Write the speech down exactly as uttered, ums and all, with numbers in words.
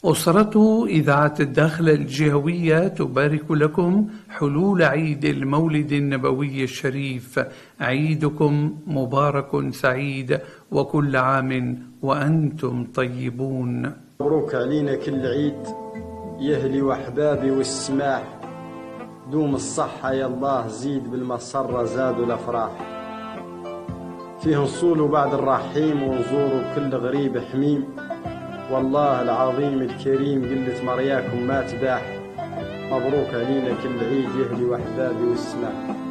أسرة إذاعة الداخلة الجهوية تبارك لكم حلول عيد المولد النبوي الشريف. عيدكم مبارك سعيد، وكل عام وأنتم طيبون. مبروك علينا كل عيد يهلي وأحبابي والسماح، دوم الصحة يا الله، زيد بالمسرة زادوا الأفراح، فيه نصولوا بعد الرحيم ونزوروا كل غريب حميم، والله العظيم الكريم قلة مرياكم ما تباح. مبروك علينا كل عيد يهلي وأحبابي والسماح.